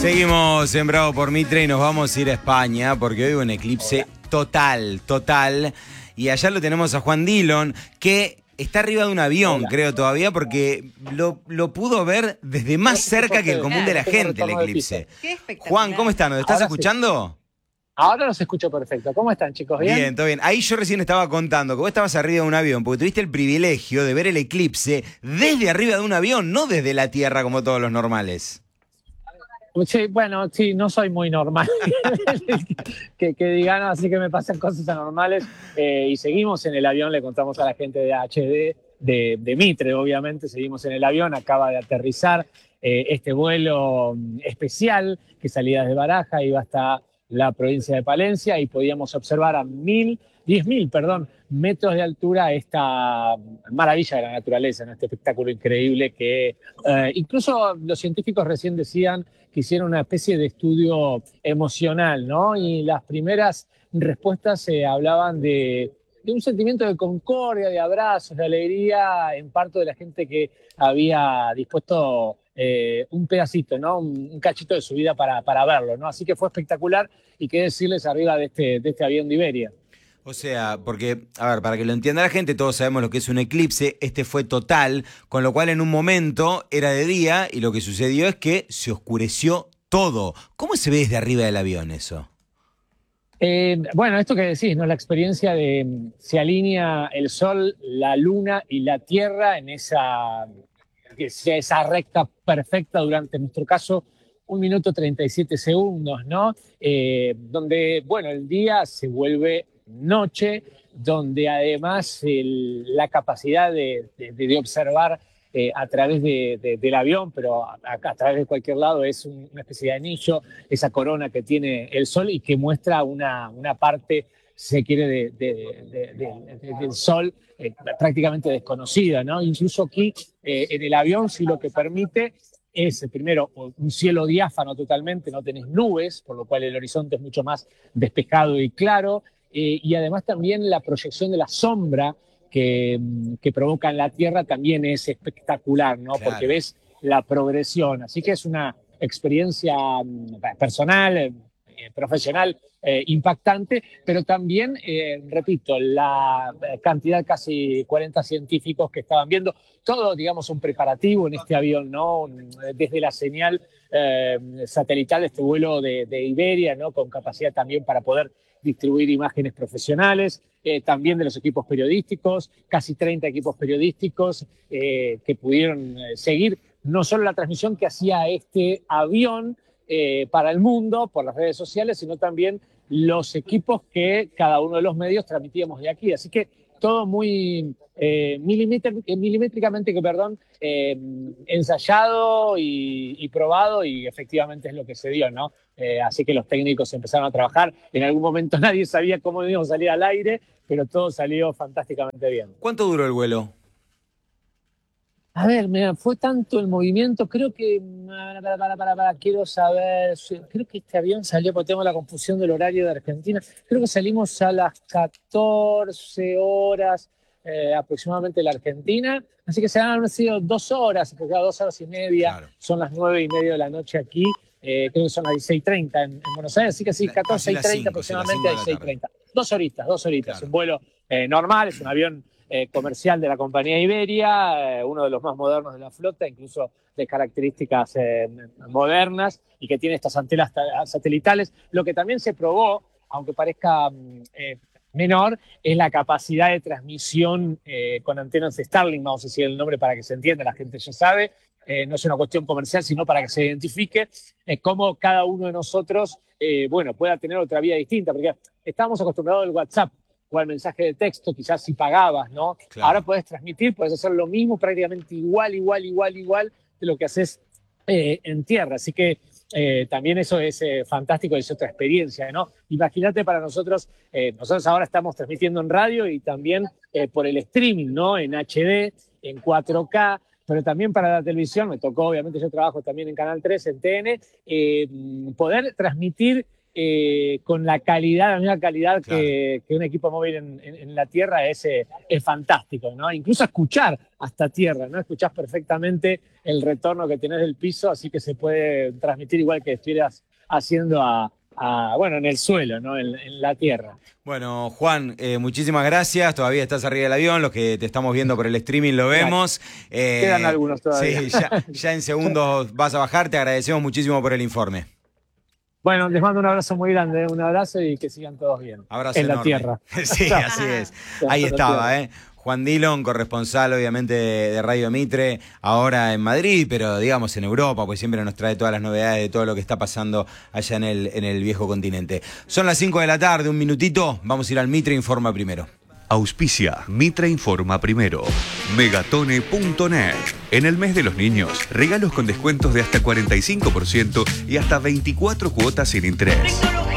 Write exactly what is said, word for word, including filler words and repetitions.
Seguimos en Bravo por Mitre y nos vamos a ir a España porque hoy hubo un eclipse total, total. Y allá lo tenemos a Juan Dillon, que está arriba de un avión, Hola. creo todavía, porque lo, lo pudo ver desde más cerca que el común de la gente el eclipse. Juan, ¿cómo estás? ¿Nos estás Ahora escuchando? Sí. Ahora los escucho perfecto. ¿Cómo están, chicos? ¿Bien? Bien, todo bien. Ahí yo recién estaba contando que vos estabas arriba de un avión porque tuviste el privilegio de ver el eclipse desde arriba de un avión, no desde la Tierra como todos los normales. Sí, bueno, sí, no soy muy normal que, que digan, así que me pasan cosas anormales. Eh, y seguimos en el avión, le contamos a la gente de H D, de, de Mitre, obviamente, seguimos en el avión, acaba de aterrizar eh, este vuelo especial que salía desde Baraja, iba hasta la provincia de Palencia y podíamos observar a mil, diez mil, perdón, metros de altura esta maravilla de la naturaleza, ¿no? Este espectáculo increíble que eh, incluso los científicos recién decían que hicieron una especie de estudio emocional, ¿no? Y las primeras respuestas eh, hablaban de, de un sentimiento de concordia, de abrazos, de alegría en parte de la gente que había dispuesto eh, un pedacito, ¿no? Un, un cachito de su vida para, para verlo, ¿no? Así que fue espectacular y qué decirles arriba de este, de este avión de Iberia. O sea, porque, a ver, para que lo entienda la gente, todos sabemos lo que es un eclipse, este fue total, con lo cual en un momento era de día y lo que sucedió es que se oscureció todo. ¿Cómo se ve desde arriba del avión eso? Eh, bueno, esto que decís, ¿no? La experiencia de se alinea el sol, la luna y la tierra en esa, esa recta perfecta durante, en nuestro caso, un minuto treinta y siete segundos, ¿no? Eh, donde, bueno, el día se vuelve noche, donde además el, la capacidad de, de, de observar eh, a través de, de, del avión, pero a, a través de cualquier lado, es un, una especie de anillo, esa corona que tiene el sol y que muestra una, una parte, si se quiere, de, de, de, de, de, del sol eh, prácticamente desconocida, ¿no? Incluso aquí eh, en el avión, si lo que permite es, primero, un cielo diáfano totalmente, no tenés nubes, por lo cual el horizonte es mucho más despejado y claro, eh, y además también la proyección de la sombra que, que provoca en la Tierra también es espectacular, ¿no? Claro. Porque ves la progresión, así que es una experiencia personal, eh, profesional, eh, impactante, pero también, eh, repito, la cantidad, casi cuarenta científicos que estaban viendo, todo, digamos, un preparativo en este avión, ¿no? Desde la señal eh, satelital de este vuelo de, de Iberia, ¿no? Con capacidad también para poder distribuir imágenes profesionales, eh, también de los equipos periodísticos, casi treinta equipos periodísticos eh, que pudieron eh, seguir no solo la transmisión que hacía este avión eh, para el mundo por las redes sociales, sino también los equipos que cada uno de los medios transmitíamos de aquí. Así que todo muy eh, milimétricamente que, perdón, eh, ensayado y, y probado, y efectivamente es lo que se dio, ¿no? Eh, así que los técnicos empezaron a trabajar. En algún momento nadie sabía cómo íbamos a salir al aire, pero todo salió fantásticamente bien. ¿Cuánto duró el vuelo? A ver, mira, fue tanto el movimiento, creo que, para, para, para, para, para, quiero saber, creo que este avión salió, porque tengo la confusión del horario de Argentina, creo que salimos a las catorce horas eh, aproximadamente de la Argentina, así que se han sido dos horas, porque a dos horas y media, claro. Son las nueve y media de la noche aquí, eh, creo que son las dieciséis y treinta en, en Buenos Aires, así que sí, catorce y treinta aproximadamente a dieciséis y treinta. Dos horitas, dos horitas, claro. Un vuelo eh, normal, es un avión Eh, comercial de la compañía Iberia, eh, uno de los más modernos de la flota, incluso de características eh, modernas, y que tiene estas antenas satelitales. Lo que también se probó, aunque parezca eh, menor, es la capacidad de transmisión eh, con antenas Starlink, vamos a decir el nombre para que se entienda, la gente ya sabe, eh, no es una cuestión comercial, sino para que se identifique eh, cómo cada uno de nosotros, eh, bueno, pueda tener otra vía distinta, porque estamos acostumbrados al WhatsApp, o al mensaje de texto, quizás si pagabas, ¿no? Claro. Ahora podés transmitir, podés hacer lo mismo, prácticamente igual, igual, igual, igual de lo que haces eh, en tierra. Así que eh, también eso es eh, fantástico, es otra experiencia, ¿no? Imagínate para nosotros, eh, nosotros ahora estamos transmitiendo en radio y también eh, por el streaming, ¿no? En H D, en cuatro K, pero también para la televisión, me tocó, obviamente yo trabajo también en Canal tres, en T N, eh, poder transmitir eh, con la calidad, la misma calidad Claro. que, que un equipo móvil en, en- en la tierra es, eh, es fantástico, ¿no? Incluso escuchar hasta tierra, ¿no? Escuchás perfectamente el retorno que tenés del piso, así que se puede transmitir igual que estuvieras haciendo a, a, bueno, en el suelo, ¿no? En, en la tierra. Bueno, Juan, eh, muchísimas gracias. Todavía estás arriba del avión. Los que te estamos viendo por el streaming lo vemos. Eh, Quedan algunos todavía. Sí, ya, ya en segundos vas a bajar. Te agradecemos muchísimo por el informe. Bueno, les mando un abrazo muy grande, ¿eh? Un abrazo y que sigan todos bien. Abrazo en la enorme. tierra. Sí, así es. Ahí estaba, ¿eh? Juan Dillon, corresponsal obviamente de Radio Mitre, ahora en Madrid, pero digamos en Europa, pues siempre nos trae todas las novedades de todo lo que está pasando allá en el, en el viejo continente. Son las cinco de la tarde, un minutito, vamos a ir al Mitre Informa primero. Auspicia Mitre Informa Primero. Megatone punto net. En el mes de los niños, regalos con descuentos de hasta cuarenta y cinco por ciento y hasta veinticuatro cuotas sin interés.